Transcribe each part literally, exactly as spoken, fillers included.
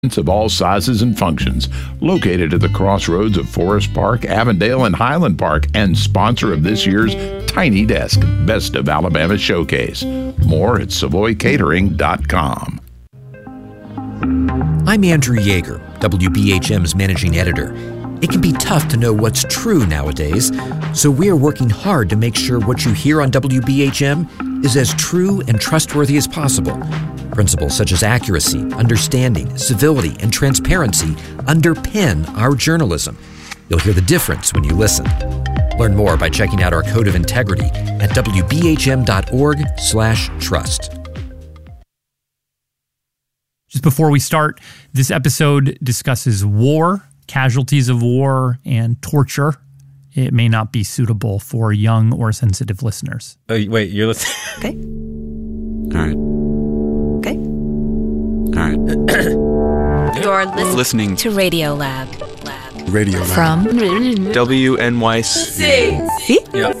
of all sizes and functions, located at the crossroads of Forest Park, Avondale, and Highland Park, and sponsor of this year's Tiny Desk Best of Alabama Showcase. More at savoy catering dot com. I'm Andrew Yeager, W B H M's managing editor. It can be tough to know what's true nowadays, so we are working hard to make sure what you hear on W B H M is as true and trustworthy as possible. Principles such as accuracy, understanding, civility, and transparency underpin our journalism. You'll hear the difference when you listen. Learn more by checking out our Code of Integrity at W B H M dot org slash trust. Just before we start, this episode discusses war, casualties of war, and torture. It may not be suitable for young or sensitive listeners. Oh, wait, you're listening? Okay. All right. Okay. All right. You're listening, Listening to Radio Lab. Lab. Radio Lab. From W N Y C. See? Yep.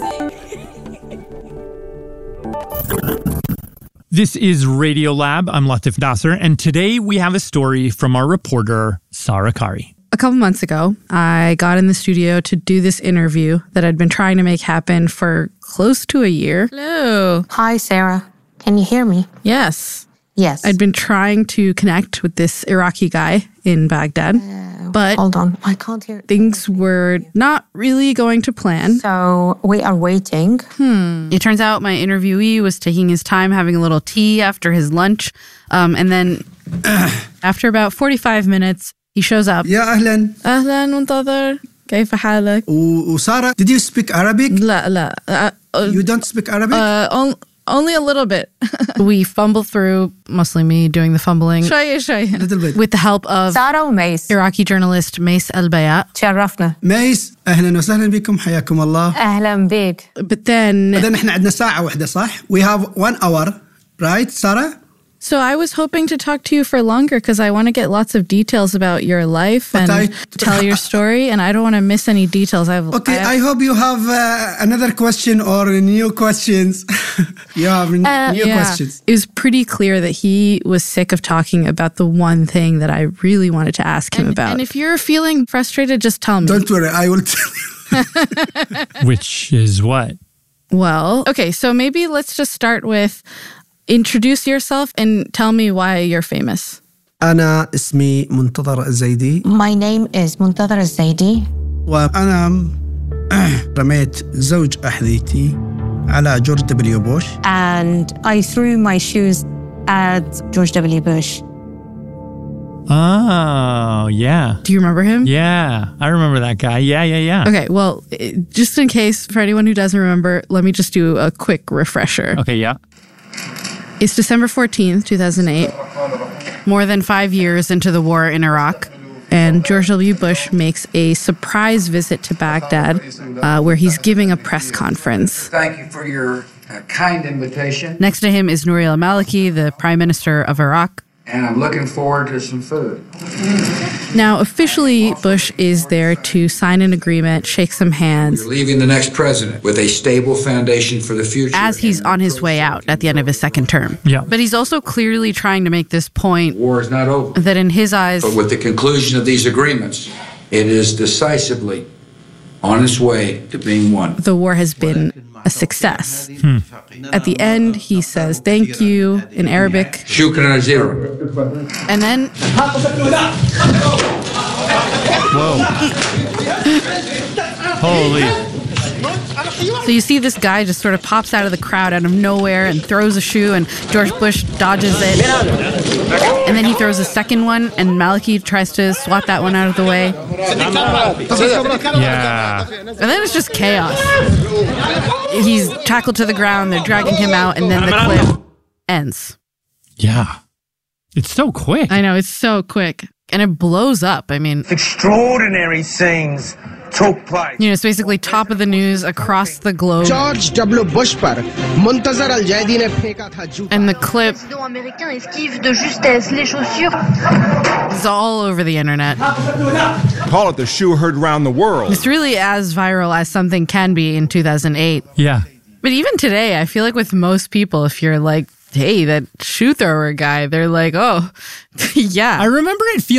This is Radio Lab. I'm Latif Nasser, and today we have a story from our reporter, Sarah Qari. A couple months ago, I got in the studio to do this interview that I'd been trying to make happen for close to a year. Hello. Hi, Sarah. Can you hear me? Yes. Yes. I'd been trying to connect with this Iraqi guy in Baghdad, Uh, but hold on. I can't hear. things were not really going to plan. So we are waiting. It turns out my interviewee was taking his time having a little tea after his lunch. Um, and then after about forty-five minutes, he shows up. يا أهلا أهلا منتظر كيف حالك؟ و- وسارة, did you speak Arabic? لا لا uh, uh, You don't speak Arabic? uh, on, only a little bit. We fumble through, mostly me doing the fumbling, شوية شوية, Little bit. with the help of سارة وميس. Iraqi journalist Mace Al-Bayat. تشرفنا. ميس, أهلا وسهلا بكم, حياكم الله. أهلا بك. But then, بعدين احنا عندنا ساعة واحدة, صح? We have one hour, right, Sarah? so I was hoping to talk to you for longer because I want to get lots of details about your life But and I- tell your story, and I don't want to miss any details. I've, Okay, I I hope you have uh, another question or new questions. You have n- Uh, new yeah. questions. It was pretty clear that he was sick of talking about the one thing that I really wanted to ask him and, about. And if you're feeling frustrated, just tell me. Don't worry, I will tell you. Which is what? Well, okay, so maybe let's just start with introduce yourself and tell me why you're famous. أنا اسمي منتظر الزيدي My name is منتظر الزيدي. وأنا رميت زوج أحذيتي على جورج دبليو بوش. And I threw my shoes at George W. Bush. Oh, yeah. Do you remember him? Yeah, I remember that guy. Yeah, yeah, yeah. Okay, well, eh, just in case, for anyone who doesn't remember, let me just do a quick refresher. Okay, yeah. It's December fourteenth, two thousand eight, more than five years into the war in Iraq, and George W. Bush makes a surprise visit to Baghdad uh, where he's giving a press conference. Thank you for your uh, kind invitation, Next to him is Nouri al-Maliki, the Prime Minister of Iraq. and I'm looking forward to some food. Now, officially, Bush is there to sign an agreement, shake some hands, You're leaving the next president with a stable foundation for the future. as he's on his way out at the end of his second term. Yeah. But he's also clearly trying to make this point War is not over. that in his eyes, But with the conclusion of these agreements, it is decisively on its way to being won. the war has been a success. At the end, he says thank you in Arabic, Shukran al-Zira. and then Holy. so you see this guy just sort of pops out of the crowd out of nowhere and throws a shoe, and George Bush dodges it, and then he throws a second one, and Maliki tries to swat that one out of the way, Yeah. and then it's just chaos. He's tackled to the ground, they're dragging him out, and then the clip ends. Yeah. It's so quick. I know, it's so quick. And it blows up. I mean, Extraordinary things took place. you know, it's basically top of the news across the globe. George W. Bush पर मुंतजर अल-जैदी ने फेंका था जूता. And the clip américain esquive de justesse les chaussures. is all over the internet. Call it the shoe heard round the world. It's really as viral as something can be in two thousand eight. Yeah. But even today, I feel like with most people, if you're like hey, that shoe thrower guy. They're like, oh, yeah. I remember it feeling